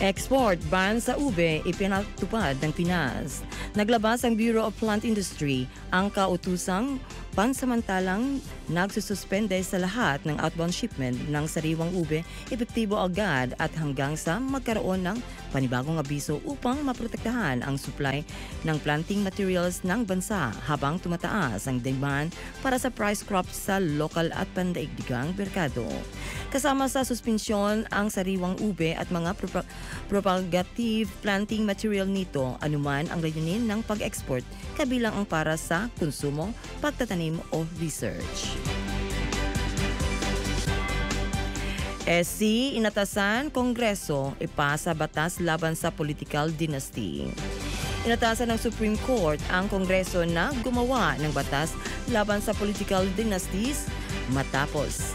Export ban sa ube ipinatupad ng Pinas. Naglabas ang Bureau of Plant Industry ang kautusang pansamantalang nagsususpende sa lahat ng outbound shipment ng sariwang ube epektibo agad at hanggang sa magkaroon ng panibagong abiso upang maprotektahan ang supply ng planting materials ng bansa habang tumataas ang demand para sa price crops sa lokal at pandaigdigang merkado. Kasama sa suspensyon ang sariwang ube at mga propagative planting material nito anuman ang layunin ng pag-export kabilang ang para sa konsumo, pagtatanim o research. SC inatasan Kongreso ipasa batas laban sa political dynasty. Inatasan ng Supreme Court ang Kongreso na gumawa ng batas laban sa political dynasties matapos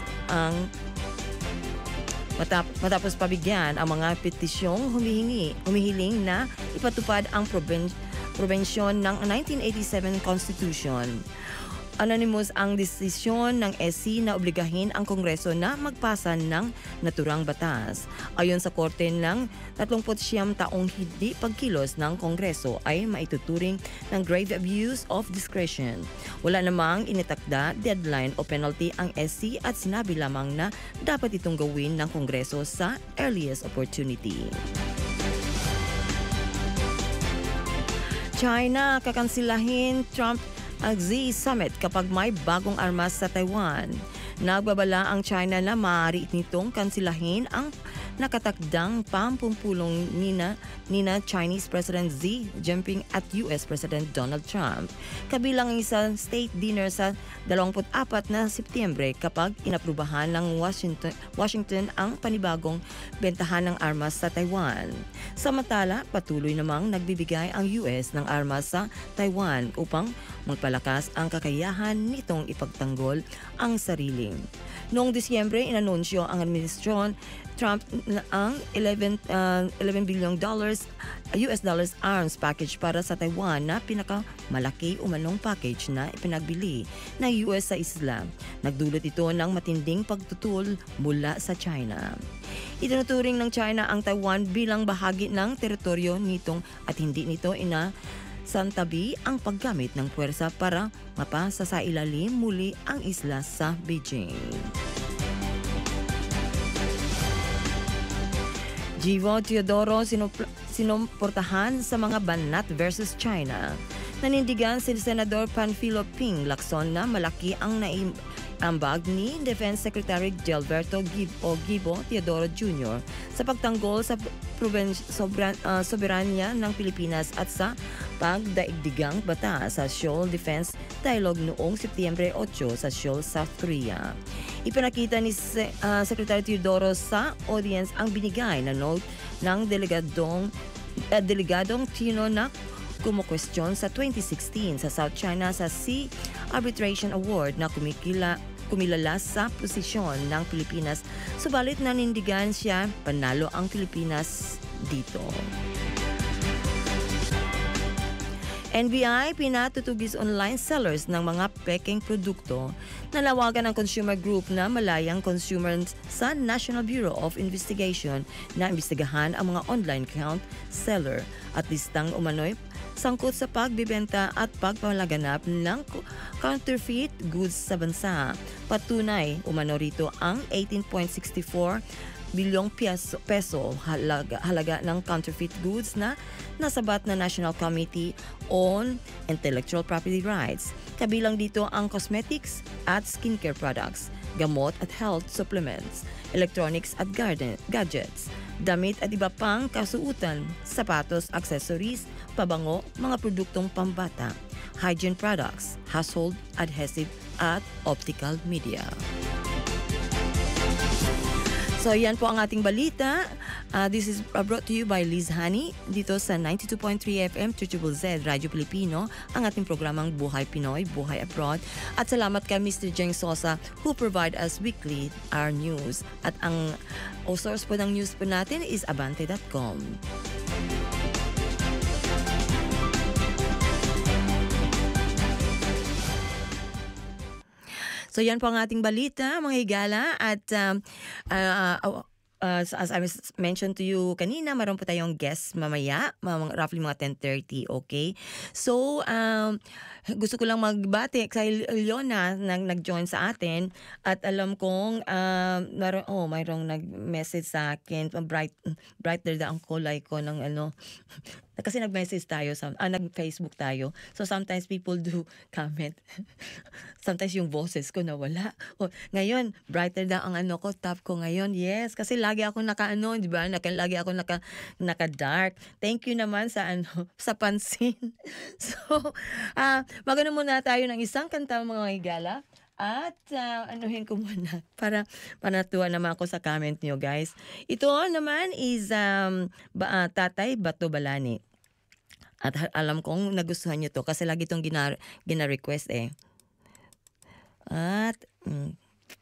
pabigyan ang mga petisyong humihiling na ipatupad ang probensyon ng 1987 Constitution. Anonymous ang desisyon ng SC na obligahin ang Kongreso na magpasa ng naturang batas. Ayon sa korte ng 39 taong hindi pagkilos ng Kongreso ay maituturing ng grave abuse of discretion. Wala namang initakda deadline o penalty ang SC at sinabi lamang na dapat itong gawin ng Kongreso sa earliest opportunity. China kakansilahin Trump ang Xi Summit kapag may bagong armas sa Taiwan. Nagbabala ang China na maaari nitong kansilahin ang nakatakdang pampupulong nina Chinese President Xi Jinping at US President Donald Trump. Kabilang ang isang state dinner sa 24 na Setyembre kapag inaprubahan ng Washington ang panibagong bentahan ng armas sa Taiwan. Samantala, patuloy namang nagbibigay ang US ng armas sa Taiwan upang magpalakas ang kakayahan nitong ipagtanggol ang sarili. Noong Disyembre, inanunsyo ang administrasyon Trump ang $11 billion US dollars arms package para sa Taiwan na pinakamalaki umanong package na ipinagbili ng US sa isla. Nagdulot ito ng matinding pagtutol mula sa China. Itinuturing ng China ang Taiwan bilang bahagi ng teritoryo nitong at hindi nito santabi ang paggamit ng puwersa para mapasasailalim muli ang isla sa Beijing. Givo Teodoro sinumportahan sa mga banat versus China. Nanindigan si Senador Panfilo Ping Lacson na malaki ang ambag ni Defense Secretary Gilberto Gibo Teodoro Jr. sa pagtanggol sa soberanya ng Pilipinas at sa pagdaigdigang bata sa Seoul Defense Dialogue noong Setyembre 8 sa Seoul, South Korea. Ipinakita ni Secretary Teodoro sa audience ang binigay na note ng delegadong Chino na kumukwestiyon sa 2016 sa South China Sea Arbitration Award na kumilala sa posisyon ng Pilipinas, subalit nanindigan siya panalo ang Pilipinas dito. NBI pinatutugis online sellers ng mga peking produkto. Nalawagan ang consumer group na malayang consumers sa National Bureau of Investigation na imbestigahan ang mga online account seller at listang umano'y sangkot sa pagbibenta at pagpapalaganap ng counterfeit goods sa bansa. Patunay, umano rito ang 18.64 bilyong peso halaga ng counterfeit goods na nasabat na National Committee on Intellectual Property Rights. Kabilang dito ang cosmetics at skincare products, gamot at health supplements, electronics at gadgets, damit at iba pang kasuutan, sapatos, accessories, pabango, mga produktong pambata, hygiene products, household adhesive at optical media. So yan po ang ating balita. This is brought to you by Liz Honey dito sa 92.3 FM ZZZ Radyo Pilipino, ang ating programang Buhay Pinoy, Buhay Abroad. At salamat kay Mr. Jeng Sosa who provide us weekly our news. At ang source po ng news po natin is abante.com. So yan po ang ating balita, mga higala, at as I was mentioned to you kanina, meron po tayong guest mamaya, roughly mga 10:30, okay? So, gusto ko lang magbati kay Leona na nag-join sa atin at alam kong mayroong nag-message sa akin, brighter daw ang kulay ko ng ano. Kasi nag-message tayo, nag-Facebook tayo. So sometimes people do comment. Sometimes yung boses ko nawala. Ngayon, brighter daw ang ano ko, top ko ngayon. Yes, kasi lagi ako naka-ano, di ba? Lagi ako naka-dark. Thank you naman sa sa pansin. So, magano muna tayo ng isang kanta mga higala. At anuhin ko muna para natuwa naman ako sa comment nyo, guys. Ito naman is Tatay Bato Balani. At alam kong nagustuhan nyo to kasi lagi itong gina-request eh. At